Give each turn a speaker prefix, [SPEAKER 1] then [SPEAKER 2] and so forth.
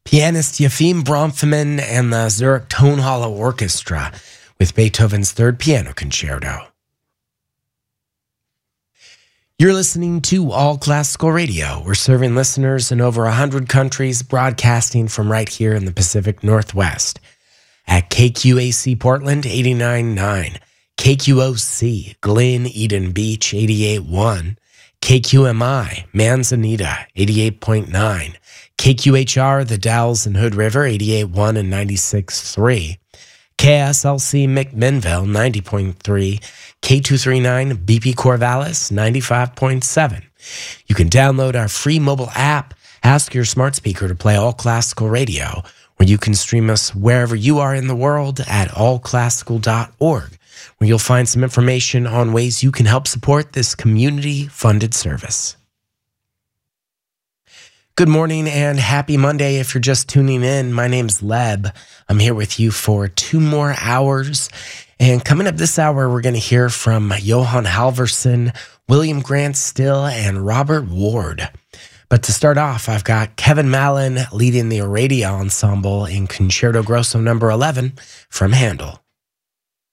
[SPEAKER 1] pianist Yefim Bronfman and the Zurich Tonhalle Orchestra with Beethoven's Third Piano Concerto. You're listening to All Classical Radio. We're serving listeners in over 100 countries, broadcasting from right here in the Pacific Northwest. At KQAC Portland 89.9, KQOC Glen Eden Beach 88.1, KQMI Manzanita 88.9, KQHR The Dalles and Hood River 88.1 and 96.3, KSLC McMinnville 90.3, K239 BP Corvallis 95.7. You can download our free mobile app, ask your smart speaker to play All Classical Radio, or you can stream us wherever you are in the world at allclassical.org, where you'll find some information on ways you can help support this community-funded service. Good morning and happy Monday if you're just tuning in. My name's Leb. I'm here with you for 2 more hours. And coming up this hour, we're going to hear from Johan Halvorsen, William Grant Still, and Robert Ward. But to start off, I've got Kevin Mallon leading the Aradia Ensemble in Concerto Grosso No. 11 from Handel.